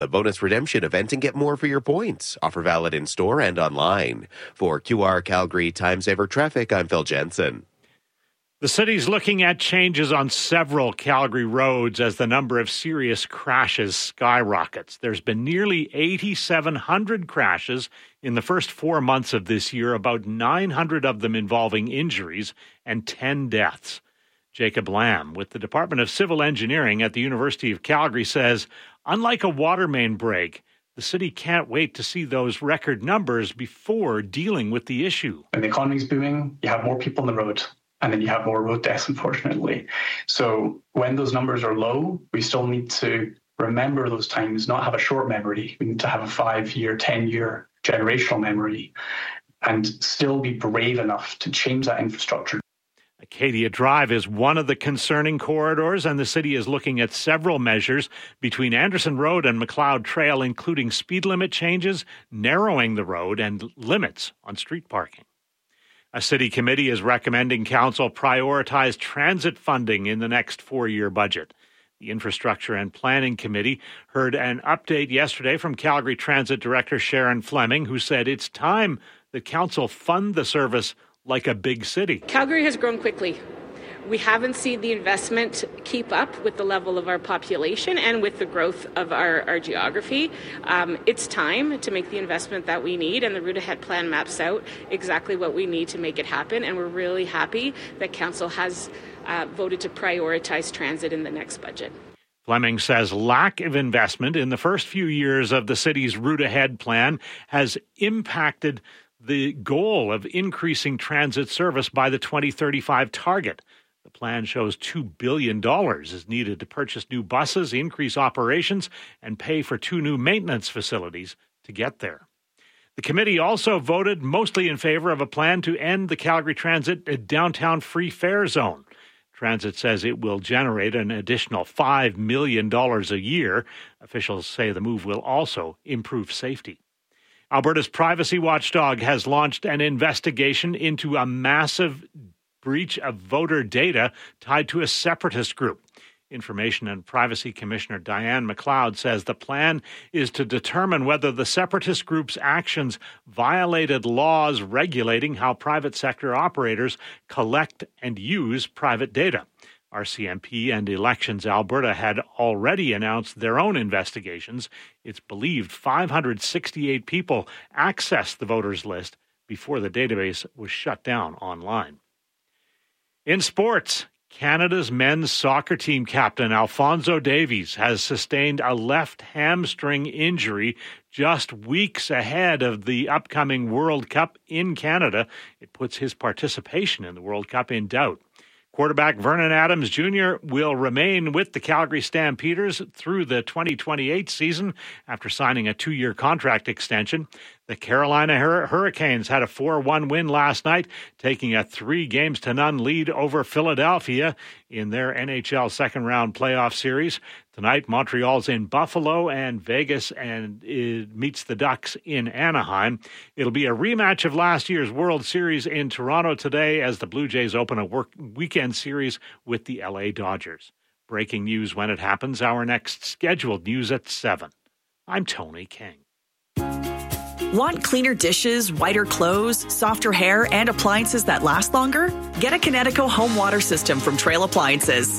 a bonus redemption event and get more for your points. Offer valid in store and online. For QR Calgary Time Saver Traffic, I'm Phil Jensen. The city's looking at changes on several Calgary roads as the number of serious crashes skyrockets. There's been nearly 8,700 crashes in the first 4 months of this year, about 900 of them involving injuries and 10 deaths. Jacob Lamb with the Department of Civil Engineering at the University of Calgary says, unlike a water main break, the city can't wait to see those record numbers before dealing with the issue. When the economy's booming, you have more people on the road. And then you have more road deaths, unfortunately. So when those numbers are low, we still need to remember those times, not have a short memory. We need to have a 5-year, 10-year generational memory and still be brave enough to change that infrastructure. Acadia Drive is one of the concerning corridors, and the city is looking at several measures between Anderson Road and McLeod Trail, including speed limit changes, narrowing the road, and limits on street parking. A city committee is recommending council prioritize transit funding in the next 4-year budget. The Infrastructure and Planning Committee heard an update yesterday from Calgary Transit Director Sharon Fleming, who said it's time that council fund the service like a big city. Calgary has grown quickly. We haven't seen the investment keep up with the level of our population and with the growth of our geography. It's time to make the investment that we need, and the Route Ahead plan maps out exactly what we need to make it happen, and we're really happy that Council has voted to prioritize transit in the next budget. Fleming says lack of investment in the first few years of the city's Route Ahead plan has impacted the goal of increasing transit service by the 2035 target. The plan shows $2 billion is needed to purchase new buses, increase operations, and pay for 2 new maintenance facilities to get there. The committee also voted mostly in favor of a plan to end the Calgary Transit downtown free fare zone. Transit says it will generate an additional $5 million a year. Officials say the move will also improve safety. Alberta's privacy watchdog has launched an investigation into a massive breach of voter data tied to a separatist group. Information and Privacy Commissioner Diane McLeod says the plan is to determine whether the separatist group's actions violated laws regulating how private sector operators collect and use private data. RCMP and Elections Alberta had already announced their own investigations. It's believed 568 people accessed the voters list before the database was shut down online. In sports, Canada's men's soccer team captain Alphonso Davies has sustained a left hamstring injury just weeks ahead of the upcoming World Cup in Canada. It puts his participation in the World Cup in doubt. Quarterback Vernon Adams Jr. will remain with the Calgary Stampeders through the 2028 season after signing a 2-year contract extension. The Carolina Hurricanes had a 4-1 win last night, taking a 3-0 lead over Philadelphia in their NHL second-round playoff series. Tonight, Montreal's in Buffalo and Vegas and it meets the Ducks in Anaheim. It'll be a rematch of last year's World Series in Toronto today as the Blue Jays open a weekend series with the LA Dodgers. Breaking news when it happens. Our next scheduled news at 7. I'm Tony King. Want cleaner dishes, whiter clothes, softer hair, and appliances that last longer? Get a Kinetico home water system from Trail Appliances.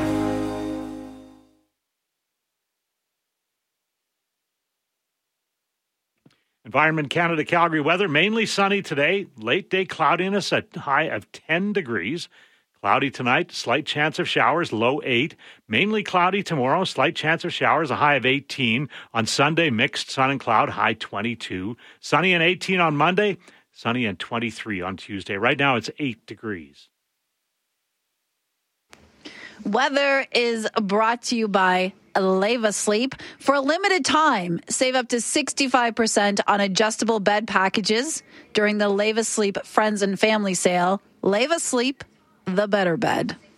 Environment Canada Calgary weather, mainly sunny today. Late day cloudiness, a high of 10 degrees. Cloudy tonight, slight chance of showers, low 8. Mainly cloudy tomorrow, slight chance of showers, a high of 18. On Sunday, mixed sun and cloud, high 22. Sunny and 18 on Monday, sunny and 23 on Tuesday. Right now, it's 8 degrees. Weather is brought to you by Leva Sleep. For a limited time, save up to 65% on adjustable bed packages during the Leva Sleep Friends and Family Sale. Leva Sleep, the better bed.